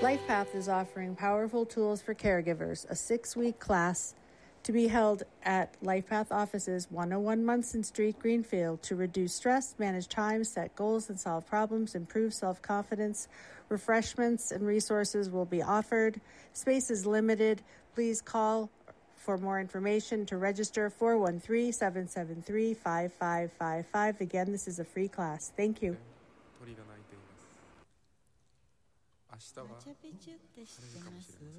LifePath is offering Powerful Tools for Caregivers, a 6-week class to be held at LifePath offices 101 Munson Street, Greenfield, to reduce stress, manage time, set goals, and solve problems, improve self-confidence. Refreshments and resources will be offered. Space is limited. Please call for more information to register 413-773-5555. Again, this is a free class. Thank you. 鳥が鳴いています。明日はマチュピチュって知ってます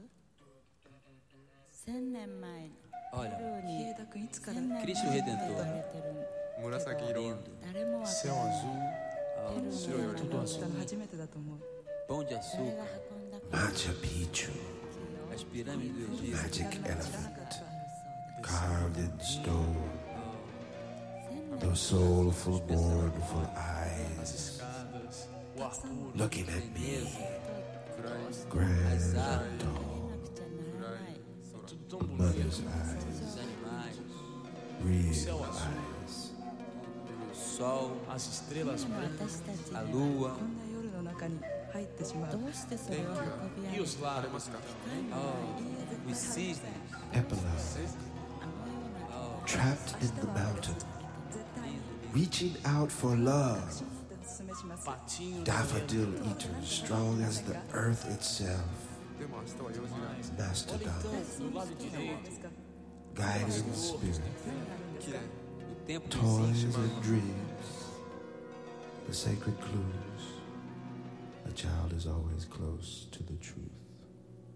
？1000年前に Olha, ペルーに Cristo Redentor. 紫色は誰もわか céu らない azul, ペルー白よりもの Pão de 誰が açúcar, 運んだか Machu Picchu, as pirâmides do Egito, magic elephant, carved in stone, those soulful, mournful eyes, escadas, o ar puro, looking at me, rurais, grand and tall, 空、 tudo tão bonito. mother's eyes, os animais, real eyes, o sol, As estrelas 今 brancas 私たち a が lua. どうしてそれを運び上 e げ os lagos, Oh, os cisnes, epilogue, trapped in the mountain, reaching out for love, patinhos, daffodil eaters strong as the earth itself, でも明日は用事がある。 mastodons, のlado direito, guiding spirit, 綺麗。 o tempo do toys cisne, and dreams, the sacred clues. A child is always close to the truth.